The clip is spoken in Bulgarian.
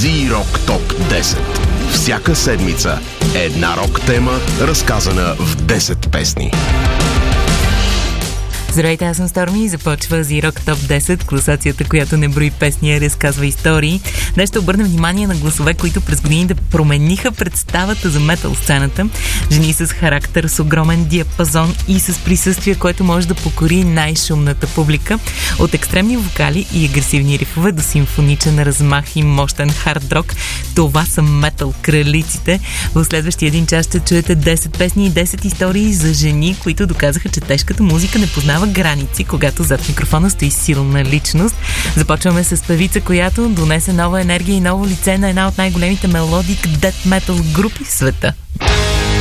Z-Rock Top 10. Всяка седмица една рок тема, разказана в 10 песни. Здравейте, аз съм Сторми и започва Z-Rock Top 10, класацията, която не брои песни, а разказва истории. Днес ще обърнем внимание на гласове, които през годините промениха представата за метал сцената. Жени с характер, с огромен диапазон и с присъствие, което може да покори най-шумната публика. От екстремни вокали и агресивни рифове до симфоничен размах и мощен хард рок. Това са метал кралиците. В следващия един час ще чуете 10 песни и 10 истории за жени, които доказаха, че тежката музика не познава граници, когато зад микрофона стои силна личност. Започваме с певица, която донесе нова енергия и ново лице на една от най-големите мелодик дет метал групи в света.